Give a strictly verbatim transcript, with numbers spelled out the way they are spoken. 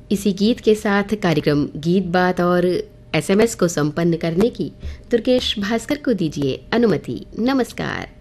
इसी गीत के साथ कार्यक्रम गीत बात और एसएमएस को संपन्न करने की तुर्केश भास्कर को दीजिए अनुमति। नमस्कार।